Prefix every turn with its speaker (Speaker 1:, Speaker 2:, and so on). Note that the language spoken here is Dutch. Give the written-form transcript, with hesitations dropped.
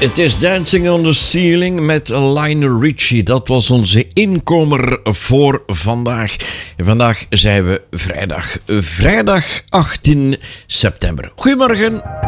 Speaker 1: Het is Dancing on the Ceiling met Lionel Richie. Dat was onze inkomer voor vandaag. En vandaag zijn we vrijdag 18 september. Goedemorgen.